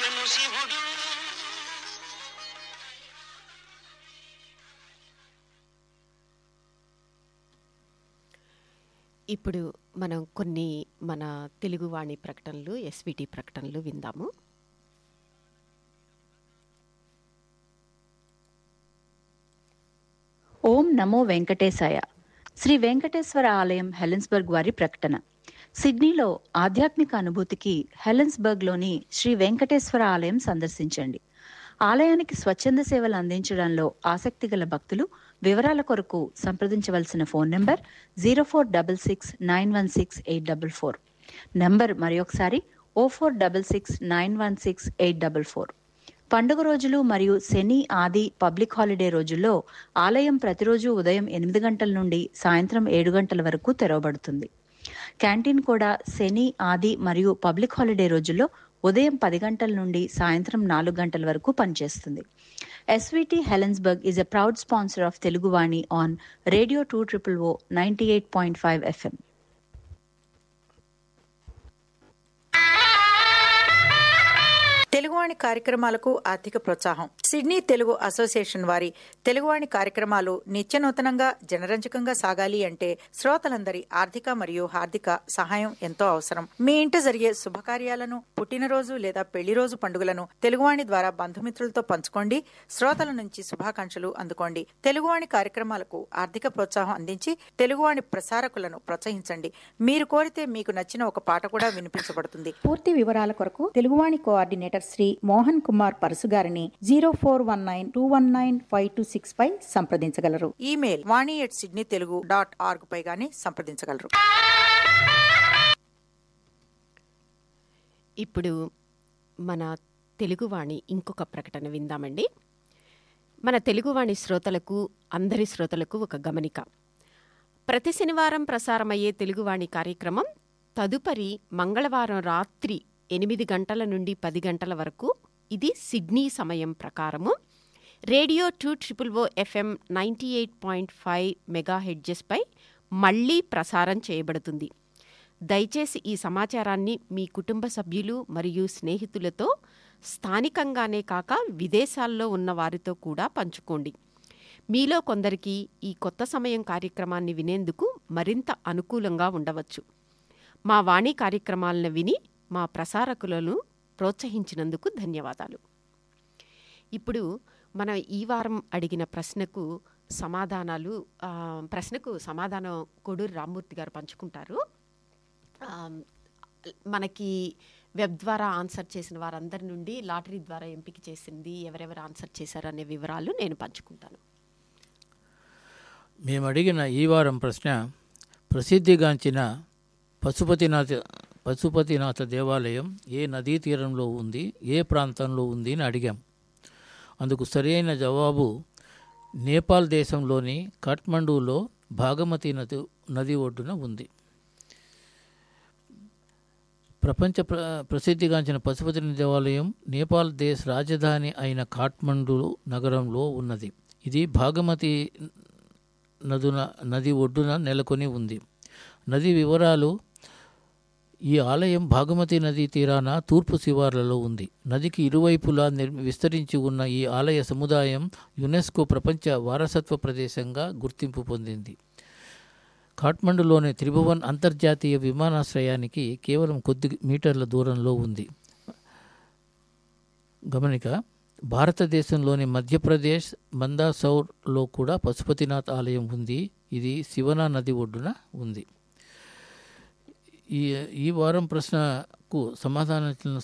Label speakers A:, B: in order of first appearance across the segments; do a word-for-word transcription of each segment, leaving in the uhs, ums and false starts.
A: శివుడు.
B: ఇప్పుడు మనం కొన్ని మన తెలుగువాణి ప్రకటనలు ఎస్విటి ప్రకటనలు విందాము.
C: ఓం నమో వెంకటేశాయ. శ్రీ వెంకటేశ్వర ఆలయం హెలెన్స్బర్గ్ వారి ప్రకటన. సిడ్నీలో ఆధ్యాత్మిక అనుభూతికి హెలెన్స్బర్గ్లోని శ్రీ వెంకటేశ్వర ఆలయం సందర్శించండి. ఆలయానికి స్వచ్ఛంద సేవలు అందించడంలో ఆసక్తి గల భక్తులు వివరాల కొరకు సంప్రదించవలసిన phone number zero four double six nine one six eight double four. Number మరొకసారి ఓ four double six nine one six eight double four. పండుగ రోజులు మరియు శని ఆది పబ్లిక్ హాలిడే రోజుల్లో ఆలయం ప్రతిరోజు ఉదయం ఎనిమిది గంటల నుండి సాయంత్రం ఏడు గంటల వరకు తెరవబడుతుంది. క్యాంటీన్ కూడా శని ఆది మరియు పబ్లిక్ హాలిడే రోజుల్లో ఉదయం పది గంటల నుండి సాయంత్రం నాలుగు గంటల వరకు పనిచేస్తుంది. SVT Helensburgh is a proud sponsor of Teluguvani on radio two triple oh ninety eight point five FM.
D: Teluguvani కార్యక్రమాలకు ఆర్థిక ప్రోత్సాహం. సిడ్నీ తెలుగు అసోసియేషన్ వారి తెలుగువాణి కార్యక్రమాలు నిత్యనూతనంగా జనరంజకంగా సాగాలి అంటే శ్రోతలందరి ఆర్థిక మరియు హార్దిక సహాయం ఎంతో అవసరం. మీ ఇంట జరిగే శుభకార్యాలను, పుట్టినరోజు లేదా పెళ్లి రోజు పండుగలను తెలుగువాణి ద్వారా బంధుమిత్రులతో పంచుకోండి. శ్రోతల నుంచి శుభాకాంక్షలు అందుకోండి. తెలుగువాణి కార్యక్రమాలకు ఆర్థిక ప్రోత్సాహం అందించి తెలుగువాణి ప్రసారకులను ప్రోత్సహించండి. మీరు కోరితే మీకు నచ్చిన ఒక పాట కూడా వినిపించబడుతుంది.
E: పూర్తి వివరాల కొరకు తెలుగువాణి కోఆర్డినేటర్ శ్రీ మోహన్ కుమార్ పరసు గారిని zero four one nine two one nine five two six pi సంప్రదించగలరు.
D: Email Vani at Sydney Telugu dot org పై గానీ సంప్రదించగలరు.
B: ఇప్పుడు మన తెలుగువాణి ఇంకొక ప్రకటన విందామండి. మన తెలుగువాణి శ్రోతలకు, అందరి శ్రోతలకు ఒక గమనిక. ప్రతి శనివారం ప్రసారమయ్యే తెలుగువాణి కార్యక్రమం తదుపరి మంగళవారం రాత్రి ఎనిమిది గంటల నుండి పది గంటల వరకు, ఇది సిడ్నీ సమయం ప్రకారము రేడియో టూ ట్రిపుల్ ఓ FM ninety eight point five mega హెడ్జెస్పై మళ్లీ ప్రసారం చేయబడుతుంది. దయచేసి ఈ సమాచారాన్ని మీ కుటుంబ సభ్యులు మరియు స్నేహితులతో, స్థానికంగానే కాక విదేశాల్లో ఉన్న వారితో కూడా పంచుకోండి. మీలో కొందరికి ఈ కొత్త సమయం కార్యక్రమాన్ని వినేందుకు మరింత అనుకూలంగా ఉండవచ్చు. మా వాణి కార్యక్రమాలను విని మా ప్రసారకులను ప్రోత్సహించినందుకు ధన్యవాదాలు. ఇప్పుడు మనం ఈ వారం అడిగిన ప్రశ్నకు సమాధానాలు ప్రశ్నకు సమాధానం కోడూరి రామ్మూర్తి గారు పంచుకుంటారు. మనకి వెబ్ ద్వారా ఆన్సర్ చేసిన వారందరి నుండి లాటరీ ద్వారా ఎంపిక చేసింది ఎవరెవరు ఆన్సర్ చేశారు అనే వివరాలు నేను పంచుకుంటాను.
F: మేము అడిగిన ఈ వారం ప్రశ్న, ప్రసిద్ధిగాంచిన పశుపతినాథ పశుపతినాథ దేవాలయం ఏ నదీ తీరంలో ఉంది, ఏ ప్రాంతంలో ఉంది అని అడిగాం. అందుకు సరైన జవాబు నేపాల్ దేశంలోని కాఠ్మండూలో భాగమతి నది నది ఒడ్డున ఉంది. ప్రపంచ ప్ర ప్రసిద్ధిగాంచిన పశుపతినాథ దేవాలయం నేపాల్ దేశ రాజధాని అయిన కాఠ్మండూ నగరంలో ఉన్నది. ఇది భాగమతి నదున నది ఒడ్డున నెలకొని ఉంది. నది వివరాలు: ఈ ఆలయం భాగమతి నదీ తీరాన తూర్పు శివార్లలో ఉంది. నదికి ఇరువైపులా విస్తరించి ఉన్న ఈ ఆలయ సముదాయం యునెస్కో ప్రపంచ వారసత్వ ప్రదేశంగా గుర్తింపు పొందింది. కాఠ్మండూలోని త్రిభువన్ అంతర్జాతీయ విమానాశ్రయానికి కేవలం కొద్ది మీటర్ల దూరంలో ఉంది. గమనిక: భారతదేశంలోని మధ్యప్రదేశ్ మందాసౌర్లో కూడా పశుపతినాథ్ ఆలయం ఉంది. ఇది శివనా నది ఒడ్డున ఉంది. ఈ ఈ వారం ప్రశ్నకు సమాధానం ఇచ్చిన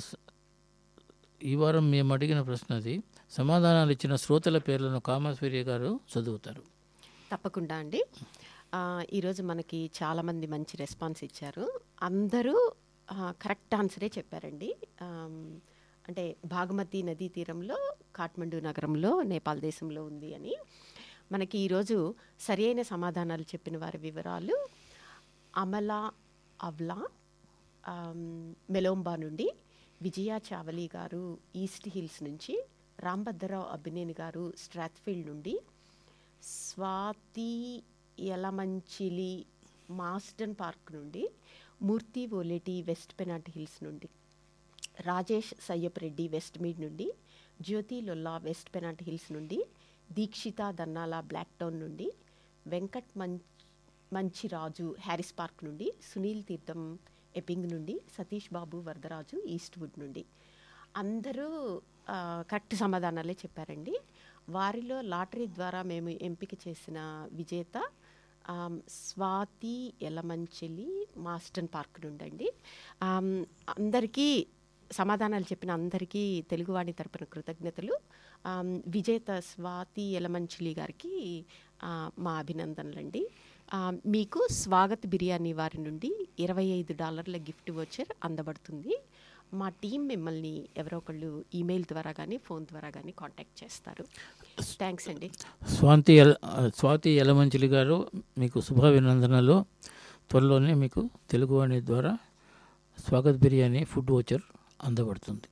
F: ఈ వారం మేము అడిగిన ప్రశ్న అది. సమాధానాలు ఇచ్చిన శ్రోతల పేర్లను కామేశ్వరి గారు చదువుతారు.
B: తప్పకుండా అండి. ఈరోజు మనకి చాలామంది మంచి రెస్పాన్స్ ఇచ్చారు. అందరూ కరెక్ట్ ఆన్సరే చెప్పారండి. అంటే భాగమతి నదీ తీరంలో కాఠ్మండూ నగరంలో నేపాల్ దేశంలో ఉంది అని. మనకి ఈరోజు సరి అయిన సమాధానాలు చెప్పిన వారి వివరాలు: అమలా అవ్లా మెలోంబా నుండి, విజయ చావలి గారు ఈస్ట్ హిల్స్ నుంచి, రాంభద్రరావు అబ్బినేని గారు స్ట్రాత్ఫీల్డ్ నుండి, స్వాతి యలమంచిలి మాస్టన్ పార్క్ నుండి, మూర్తి ఓలేటి వెస్ట్ పెనాట్ హిల్స్ నుండి, రాజేష్ సయ్యప్ రెడ్డి వెస్ట్ మీడ్ నుండి, జ్యోతి లొల్లా వెస్ట్ పెనాంట్ హిల్స్ నుండి, దీక్షిత దన్నాల బ్లాక్ టౌన్ నుండి, వెంకట్ మం మంచిరాజు హ్యారిస్ పార్క్ నుండి, సునీల్ తీర్థం ఎపింగ్ నుండి, సతీష్ బాబు వరదరాజు ఈస్ట్వుడ్ నుండి. అందరూ కరెక్ట్ సమాధానాలే చెప్పారండి. వారిలో లాటరీ ద్వారా మేము ఎంపిక చేసిన విజేత స్వాతి యలమంచిలి మాస్టన్ పార్క్ నుండి అండి. అందరికీ సమాధానాలు చెప్పిన అందరికీ తెలుగువాణి తరపున కృతజ్ఞతలు. విజేత స్వాతి యలమంచిలి గారికి మా అభినందనలండి. మీకు స్వాగత్ బిర్యానీ వారి నుండి ఇరవై ఐదు డాలర్ల గిఫ్ట్ వోచర్ అందబడుతుంది. మా టీం మిమ్మల్ని ఎవరో ఒకళ్ళు ఈమెయిల్ ద్వారా కానీ ఫోన్ ద్వారా కానీ కాంటాక్ట్ చేస్తారు. థ్యాంక్స్ అండి.
F: స్వాతి ఎల స్వాతి యలమంచిలి గారు మీకు శుభాభినందనలు. త్వరలోనే మీకు తెలుగువాణి ద్వారా స్వాగత్ బిర్యానీ ఫుడ్ వోచర్ అందబడుతుంది.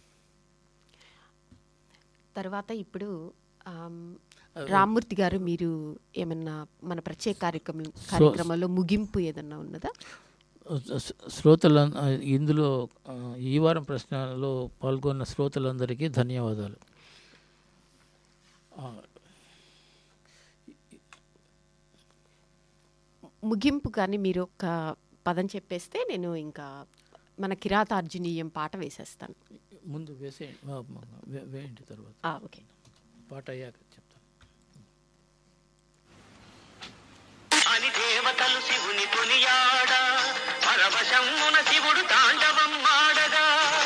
B: తర్వాత ఇప్పుడు రామ్మూర్తి గారు, మీరు ఏమన్నా మన ప్రత్యేక కార్యక్రమం కార్యక్రమంలో ముగింపు ఏదన్నా ఉన్నదా?
F: శ్రోతల ఇందులో ఈ వారం ప్రశ్నలో పాల్గొన్న శ్రోతలందరికీ ధన్యవాదాలు.
B: ముగింపు కానీ మీరు ఒక పదం చెప్పేస్తే నేను ఇంకా మన కిరాతార్జునీయం పాట వేసేస్తాను.
F: ముందు వేసేయండి, వేయండి తర్వాత
B: ఓకే
F: పాట అయ్యాక చెప్తాను.
A: అని దేవతలు శివుని కొనియాడ, పరవశమున శివుడు తాండవం ఆడగా,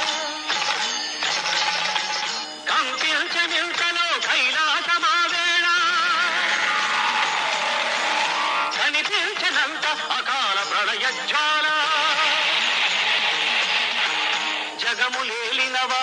A: కంపించనింతలో కైలాసమావేళ, కనిపించనంత అకాల ప్రళయ జ్వాల, జగములేలినవా